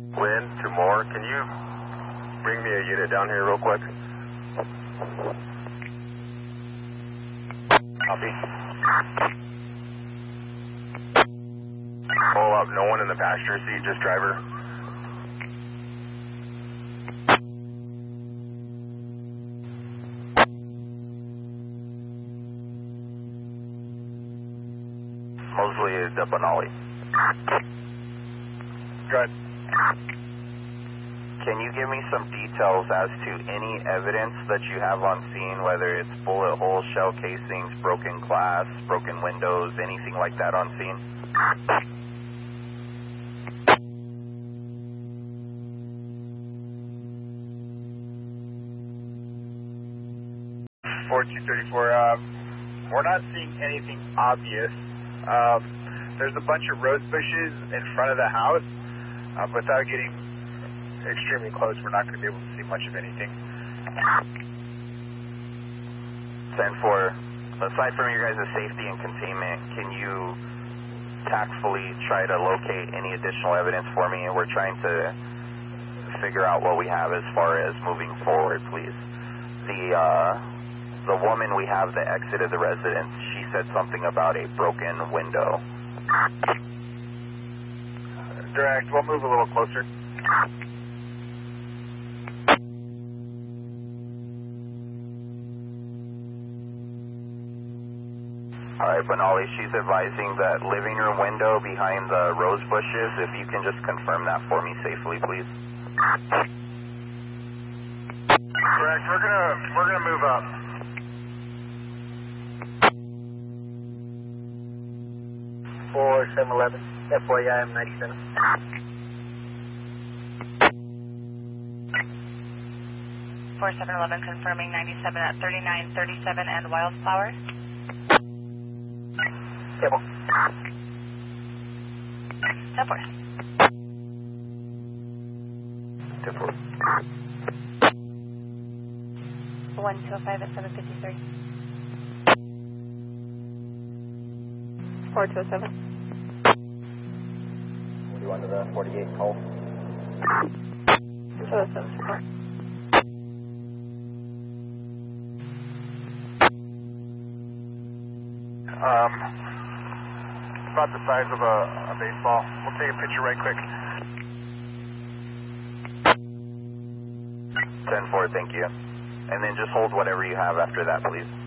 Lynn to Moore, can you bring me a unit down here real quick? Copy. Pull up, no one in the passenger seat, just driver. Mosley is up on Ollie. Good. Can you give me some details as to any evidence that you have on scene, whether it's bullet holes, shell casings, broken glass, broken windows, anything like that on scene? 4234, we're not seeing anything obvious. There's a bunch of rose bushes in front of the house. Without getting extremely close, we're not going to be able to see much of anything. 10-4, aside from your guys' safety and containment, can you tactfully try to locate any additional evidence for me? And we're trying to figure out what we have as far as moving forward, please. The woman we have that exited the residence, she said something about a broken window. Direct, we'll move a little closer. Alright, Benali, she's advising that living room window behind the rose bushes. If you can just confirm that for me safely, please. Direct, we're gonna move up. For 711, FYI, 97. For 711, confirming 97 at 3937 and Wildflower. Table. 10-4. 10-4. 1205 at 753. 4207. 41 to the 48 call. 207 support. About the size of a baseball. We'll take a picture right quick. 10-4, thank you. And then just hold whatever you have after that, please.